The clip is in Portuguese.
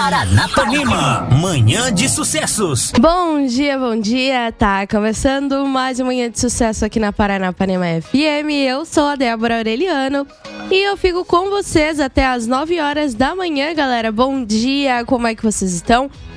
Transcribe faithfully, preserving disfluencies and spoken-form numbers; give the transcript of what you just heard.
Paranapanema, manhã de sucessos. Bom dia, bom dia. Tá começando mais uma manhã de sucesso aqui na Paranapanema F M. Eu sou a Débora Aureliano e eu fico com vocês até as nove horas da manhã, galera. Bom dia, como é que vocês estão?